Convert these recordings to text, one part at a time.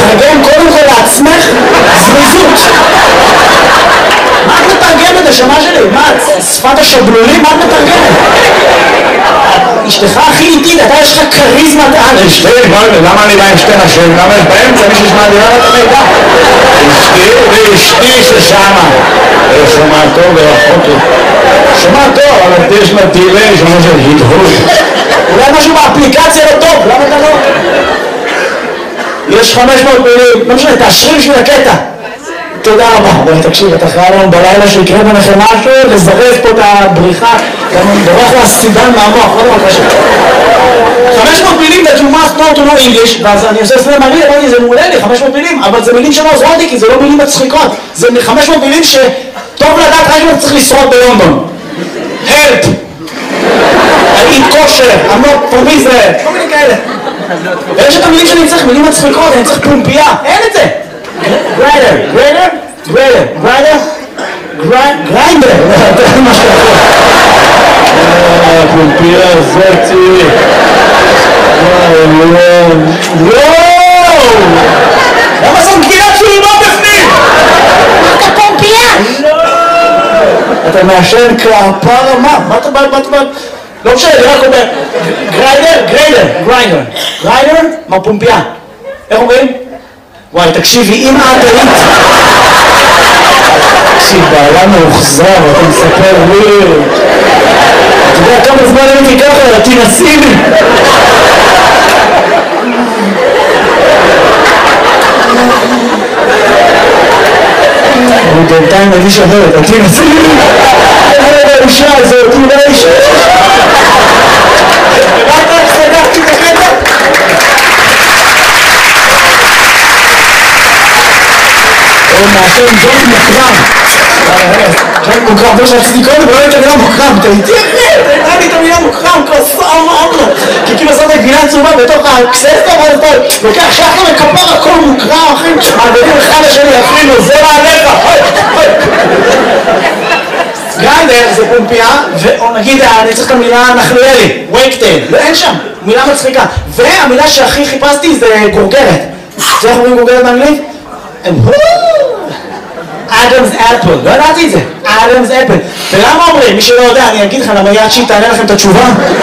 לתרגם קודם כל לעצמך זריזות. מה את מתרגמת, השמה שלי? מה, שפת השבלולים? מה את מתרגמת? אשתך הכי איטית, אתה יש לך קריזמת על. אשתי, למה אני בא עם שתי נשים? למה יש באמצע מישהו שמעדירה את המידע? אשתי ואשתי ששמה. שומע טוב ורחוק. שומע טוב, אבל יש לה דילי, שומע של הדהוד. אולי משהו באפליקציה לא טוב, למה אתה לא? יש 500 מילים, לא משנה, תאשרי בשביל הקטע. תודה רבה. בואי תקשיב, אתה חייב לנו בלילה שיקרה ביניכם משהו, לזרז פה את הבריחה, גם בורח לסידן מהמוח, לא דבר קשה. 500 מילים that you must know to know English, ואז אני עושה סלם מראה, אמרתי, זה מעולה לי, 500 מילים, אבל זה מילים שלא עוזרות לי, כי זה לא מילים מצחיקות. זה 500 מילים שטוב לדעת רק אם אתה צריך לשרוד בלונדון. Help! I eat kosher, I'm not from Israel, כל מיני כאלה. ויש את המילים שאני צריך, מילים מצחיקות, אני צריך פומפייה, אין את זה. גריידר, זה מה שאתה פומפייה זאתי. למה זאת גבינת שולמה בפנים? אתה פומפייה? אתה מעשן כפרה מה? מה אתה בא? לא משנה, אני רק אומר גריידר, מה פומפייה? איך אומרים? וואי, תקשיבי, אם את היית... תקשיב, בעלה מאוחזר, אתה מספר וויר. אתה יודע כמה זמן הייתי ככה, תנסי לי. אני בינתיים מגיש אחרת, תנסי לי. האישה הזאת, אולי אישה. ובאת איך סגרתי את הקטע? הוא מעשן ג'ון מוקרם. ג'ון מוקרם, זה שעשיתי קודם, ולא הייתה מילה מוקרם. אתה איתי אחרי, אתה הייתה לי את המילה מוקרם, כוסה אמרנו. כי כאילו זאת הגבינה צהובה בתוך הקססטה, ואז אתה לוקח שחר וכפר הכל מוקרם, אחי. מעבירים אחד לשני, אפילו, זה מעליך. גריידר זה פומפייה, ונגיד, אני צריך את המילה נחליאלי, וייקטייל, ואין שם, מילה מצחיקה. והמילה שהכי חיפשתי זה גורגרת. זה איך אומרים גורגרת באנגלית? אדמס אפל, לא ידעתי את זה, אדמס אפל. ולמה אומרים? מי שלא יודע, אני אגיד לך, למה יד שהיא תענה לכם את התשובה?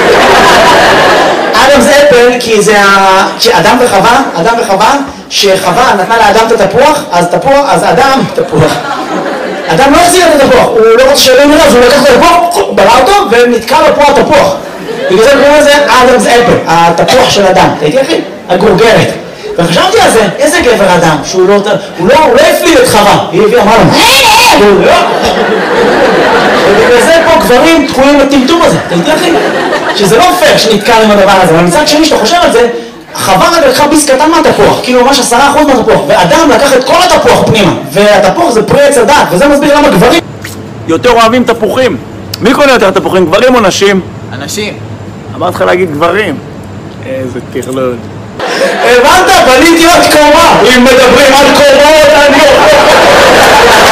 אדמס אפל, כי זה אדם וחווה, שחווה נתנה לאדם את התפוח, אז אדם, תפוח. אדם לא החזיר את התפוח, הוא לא רוצה שלא נראה, אז הוא לקח את התפוח, בלע אותו, ונתקע לו פה התפוח. בגלל זה קוראים לזה אדמס אפל, התפוח של אדם. תהייתי אחי? הגורגרת. וחשבתי על זה, איזה גבר אדם, שהוא לא הפליל את חווה, היא הביאה, אמרה לו, ובגלל זה פה גברים תקועים לטמטום הזה, תהייתי אחי? שזה לא פייר שנתקע עם הדבר הזה, אבל מצד שני שאתה חושב על זה, חווה רגע לקחה ביס קטן מהתפוח, כאילו ממש 10% מהתפוח, ואדם לקח את כל התפוח פנימה, והתפוח זה פרי עץ הדת, וזה מסביר למה גברים יותר אוהבים תפוחים. מי קונה יותר תפוחים, גברים או נשים? אנשים. אמרת לך להגיד גברים. איזה תכלול. הבנת? בניתי עוד קומה. אם מדברים על קומות, אני...